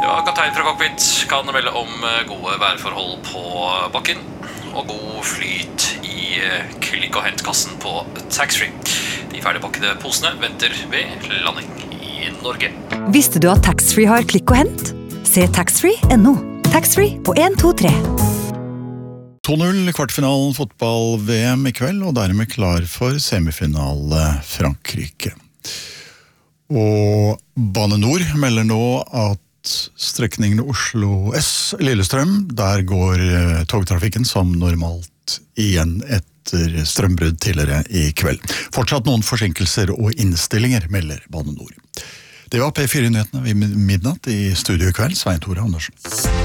Ja, kaptein fra cockpit kan melde om gode værforhold på bakken og god flyt i klikk- og hentkassen på taxfree. De ferdigpakkede posene venter ved landing i Norge. Visste du at taxfree har klikk og hent? Se taxfree.no. Taxfree på 1, 2, 3. 2-0 i kvartfinalen fotball-VM i kveld, og dermed klar for semifinale Frankrike. Og Bane Nor melder nå at strekningen Oslo S Lillestrøm, der går togtrafikken som normalt igjen etter strømbrudd tidligere i kveld. Fortsatt noen forsinkelser og innstillinger, melder Bane Nor. Det var P4-nyhetene ved midnatt i studio i kveld, Svein Tore Andersen.